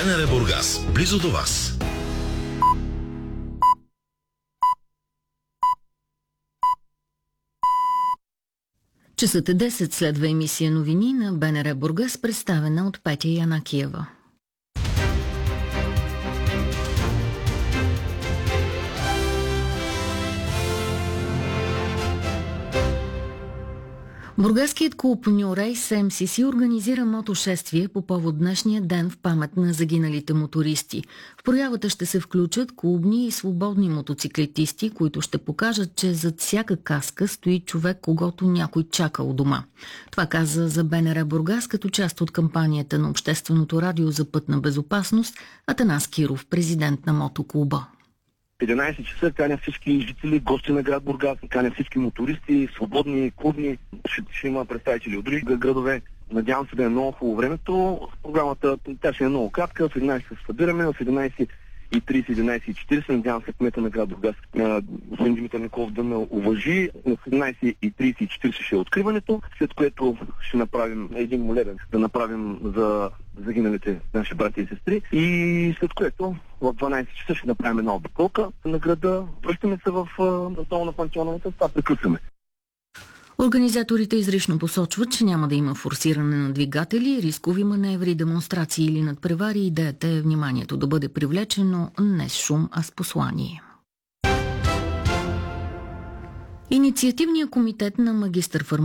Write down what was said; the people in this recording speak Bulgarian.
БНР Бургас, близо до вас. Часът е 10, следва емисия новини на БНР Бургас, представена от Петя Янакиева. Бургаският клуб New Race МСС организира мотошествие по повод днешния ден в памет на загиналите мотористи. В проявата ще се включат клубни и свободни мотоциклетисти, които ще покажат, че зад всяка каска стои човек, когото някой чака у дома. Това каза за БНР Бургас като част от кампанията на Общественото радио за пътна безопасност Атанас Киров, президент на мотоклуба. 11 часа каня всички жители, гости на град Бургас, каня всички мотористи, свободни, клубни, ще има представители от други градове. Надявам се да е много хубаво времето. Програмата тя ще е много кратка. В 11 се събираме, в 11:30, 11:40. Надявам се кмета на град Бургас, господин Димитър Николов, да ме уважи. В 11:30-40 ще е откриването, след което ще направим един молебен да направим за загиналите наши брати и сестри. И след което в 12 часа ще направим една обиколка на града. Връщаме се в долу на пантеоновата, това приключваме. Организаторите изрично посочват, че няма да има форсиране на двигатели, рискови маневри, демонстрации или надпревари. Идеята е вниманието да бъде привлечено не с шум, а с послание. Инициативният комитет на магистър